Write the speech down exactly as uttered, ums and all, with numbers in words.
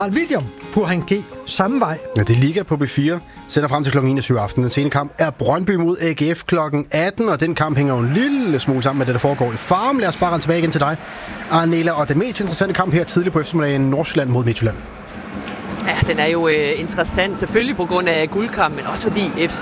William på han G samme vej. Ja, det er Liga på B fire. Sender frem til klokken enogtyve aften. Den sene kamp er Brøndby mod A G F klokken atten, og den kamp hænger jo en lille smule sammen med det, der foregår i Farum. Lad os bare rende tilbage igen til dig, Arnela, og den mest interessante kamp her tidligt på eftermiddagen, Nordsjælland mod Midtjylland. Ja, den er jo øh, interessant, selvfølgelig på grund af guldkampen, men også fordi F C